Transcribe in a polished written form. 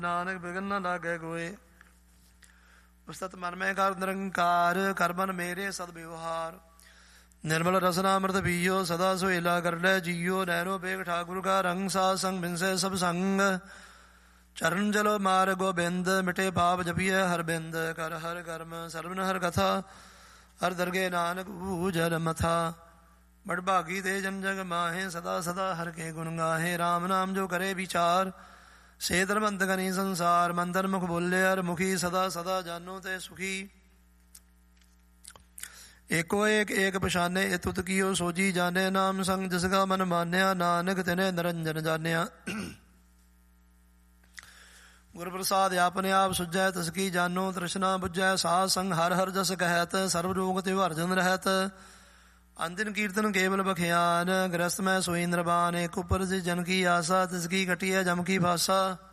Nanak begin ਨ ਲਾਗੈ ਕੋਇ। ਉਸਤਤ ਮਨ ਮੈਂ ਕਰ ਨਿਰੰਕਾਰ, ਕਰ ਮਨ ਮੇਰੇ ਸਦ ਵਿਵਹਾਰ। ਨਿਰਮਲ ਰਸਨਾ ਅੰਮ੍ਰਿਤ ਪੀਓ, ਸਦਾ ਸੁਹੇਲਾ ਕਰ ਲੈ ਜੀਓ। ਨੈਣੋ ਬੇਗ ਠਾਕੁਰ ਕਾ ਰੰਗ, ਸਾਧ ਸੰਗ ਬਿਨਸੈ ਸਭ ਸੰਗ। ਚਰਨ ਜਲੋ ਮਾਰ ਗੋਬਿੰਦ, ਮਿਟੇ ਪਾਪ ਜਪੀਐ ਹਰ ਬਿੰਦ। ਕਰ ਹਰ ਕਰਮ ਸਰਵਨ ਹਰ ਕਥਾ, ਹਰ ਦਰਗੇ ਨਾਨਕ ਬੂਝਰ ਮਥਾ। ਬੜਭਾਗੀ ਤੇ ਜਨ ਜਗ ਮਾਹੇ, ਸਦਾ ਸਦਾ ਹਰ ਕੇ ਗੁਣ ਗਾਹੇ। ਰਾਮ ਨਾਮ ਜੋ ਕਰੇ ਵਿਚਾਰ, ਸੇ ਧਰਮੰਤ ਕਰੀ ਸੰਸਾਰ। ਮੰਦਰ ਮੁਖ ਬੋਲੇ ਹਰ ਮੁਖੀ, ਸਦਾ ਸਦਾ ਜਾਨੋ ਤੇ ਸੁਖੀ। ਏਕੋ ਏਕ ਏਕ ਪਛਾਨੇ, ਇਹ ਤੁਤ ਕੀਓ ਸੋਜੀ ਜਾਣੇ। ਨਾਮ ਸੰਗ ਜਿਸ ਕਾ ਮਨ ਮਾਨਿਆ, ਨਾਨਕ ਤਿਨੇ ਨਿਰੰਜਨ ਜਾਣਿਆ। ਗੁਰ ਪ੍ਰਸਾਦ ਆਪਨੇ ਆਪ ਸੁਝੈ, ਤਿਸ ਕੀ ਜਾਨੋ ਤ੍ਰਿਸ਼ਨਾ ਬੁਝੈ। ਸਾਧ ਸੰਗ ਹਰ ਹਰ ਜਸ ਕਹਿਤ, ਸਰਬ ਰੋਗ ਤੇ ਵਰਜਨ ਰਹਿਤ। ਅੰਜਨ ਕੀਰਤਨ ਕੇਵਲ ਬਖਿਆਨ, ਗ੍ਰਸਤ ਮੈਂ ਸੋਈ ਨਿਰਵਾਨ। ਏਕ ਉਪਰ ਜਨ ਕੀ ਆਸਾ, ਤਿਸ ਕੀ ਕਟਿਐ ਜਮ ਕੀ ਭਾਸਾ।